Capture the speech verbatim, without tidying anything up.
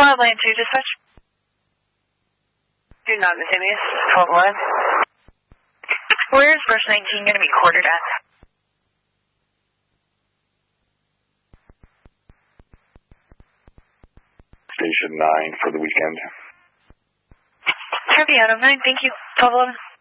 Wildland two, dispatch. Do not miscellaneous, twelve eleven. Where is verse nineteen going to be quartered at? Station nine for the weekend. Copy out of nine, thank you. twelve eleven.